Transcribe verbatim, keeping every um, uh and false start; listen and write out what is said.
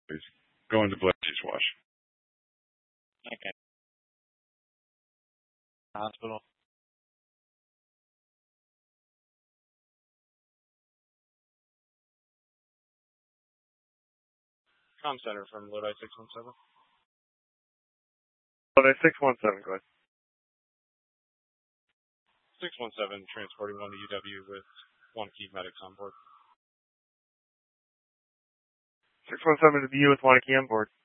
He's going to Blake's Wash. Okay. Hospital. Com Center from Lodi six one seven. Lodi six one seven, go ahead. six one seven, transporting one to U W with one key medics on board. six one seven to the U with one key on board.